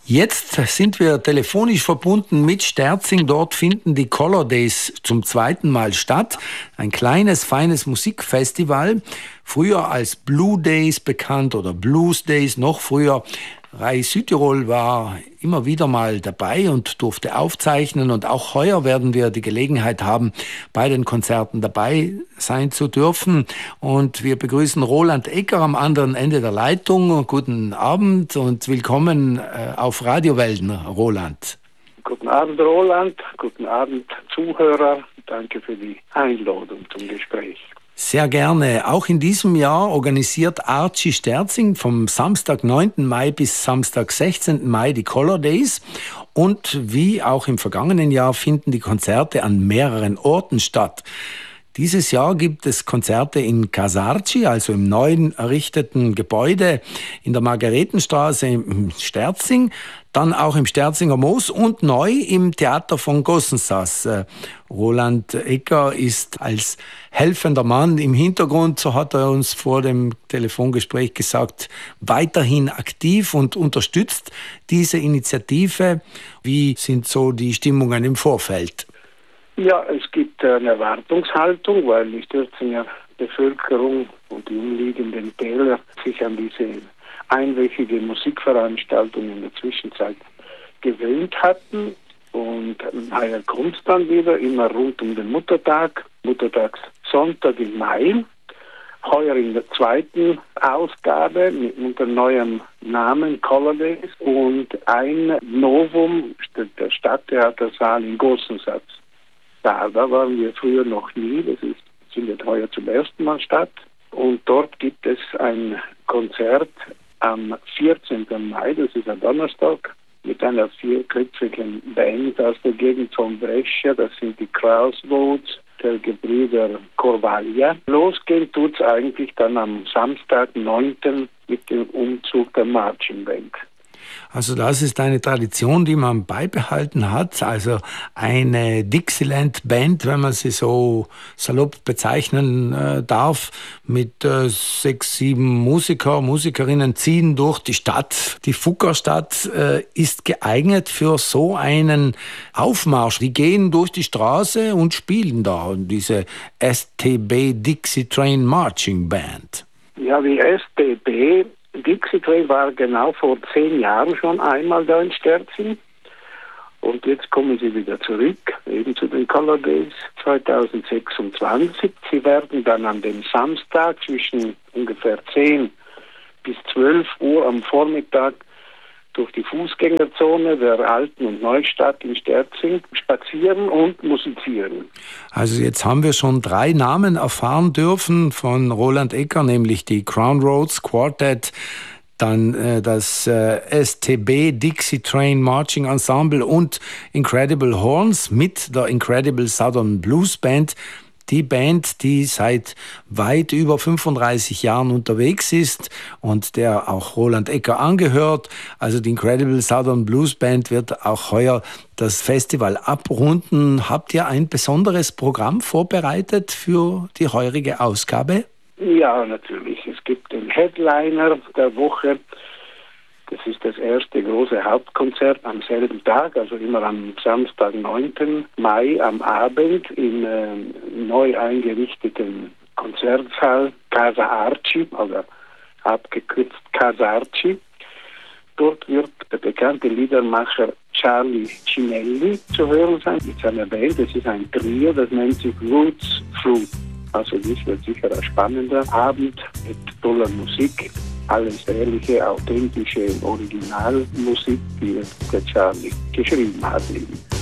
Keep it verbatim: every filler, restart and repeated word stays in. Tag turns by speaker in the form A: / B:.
A: Jetzt sind wir telefonisch verbunden mit Sterzing. Dort finden die Color Days zum zweiten Mal statt. Ein kleines, feines Musikfestival. Früher als Blue Days bekannt oder Blues Days, noch früher. Rai Südtirol war immer wieder mal dabei und durfte aufzeichnen. Und auch heuer werden wir die Gelegenheit haben, bei den Konzerten dabei sein zu dürfen. Und wir begrüßen Roland Egger am anderen Ende der Leitung. Guten Abend und willkommen auf Radio Welten, Roland.
B: Guten Abend, Roland. Guten Abend, Zuhörer. Danke für die Einladung zum Gespräch.
A: Sehr gerne. Auch in diesem Jahr organisiert Archie Sterzing vom Samstag, neunten Mai bis Samstag, sechzehnten Mai die Color Days. Und wie auch im vergangenen Jahr finden die Konzerte an mehreren Orten statt. Dieses Jahr gibt es Konzerte in Casarci, also im neuen errichteten Gebäude in der Margaretenstraße im Sterzing, dann auch im Sterzinger Moos und neu im Theater von Gossensas. Roland Egger ist als helfender Mann im Hintergrund, so hat er uns vor dem Telefongespräch gesagt, weiterhin aktiv und unterstützt diese Initiative. Wie sind so die Stimmungen im Vorfeld?
B: Ja, es gibt eine Erwartungshaltung, weil die Stürzinger Bevölkerung und die umliegenden Täler sich an diese einwöchige Musikveranstaltung in der Zwischenzeit gewöhnt hatten. Und heuer kommt es dann wieder, immer rund um den Muttertag, Muttertagssonntag im Mai. Heuer in der zweiten Ausgabe mit unter neuem Namen Color Days und ein Novum, der Stadttheatersaal in Gossensatz. Da, da waren wir früher noch nie, das ist, findet heuer zum ersten Mal statt. Und dort gibt es ein Konzert am vierzehnten Mai, das ist ein Donnerstag, mit einer vierköpfigen Band aus der Gegend von Brescia, das sind die Crossroads der Gebrüder Corvaglia. Losgehen tut es eigentlich dann am Samstag, neunten mit dem Umzug der Marching Band.
A: Also das ist eine Tradition, die man beibehalten hat. Also eine Dixieland-Band, wenn man sie so salopp bezeichnen äh, darf, mit äh, sechs, sieben Musiker, Musikerinnen ziehen durch die Stadt. Die Fuggerstadt äh, ist geeignet für so einen Aufmarsch. Die gehen durch die Straße und spielen da diese S T B Dixie Train Marching Band.
B: Ja, die S T B Dixie Train war genau vor zehn Jahren schon einmal da in Sterzing und jetzt kommen sie wieder zurück, eben zu den Color Days zwanzig sechsundzwanzig. Sie werden dann an dem Samstag zwischen ungefähr zehn bis zwölf Uhr am Vormittag durch die Fußgängerzone der Alten- und Neustadt in Sterzing spazieren und musizieren.
A: Also jetzt haben wir schon drei Namen erfahren dürfen von Roland Egger, nämlich die Crown Roads Quartet, dann äh, das äh, S T B Dixie Train Marching Ensemble und Incredible Horns mit der Incredible Southern Blues Band. Die Band, die seit weit über fünfunddreißig Jahren unterwegs ist und der auch Roland Egger angehört. Also die Incredible Southern Blues Band wird auch heuer das Festival abrunden. Habt ihr ein besonderes Programm vorbereitet für die heurige Ausgabe?
B: Ja, natürlich. Es gibt den Headliner der Woche. Das ist das erste große Hauptkonzert am selben Tag, also immer am Samstag, neunten Mai am Abend im äh, neu eingerichteten Konzertsaal Casa Archie, also abgekürzt Casarci. Dort wird der bekannte Liedermacher Charlie Cinelli zu hören sein mit seiner Band. Das ist ein Trio, das nennt sich Roots Fruit. Also das wird sicher ein spannender Abend mit toller Musik. Alles ehrliche, authentische Originalmusik, die der Charlie geschrieben hat.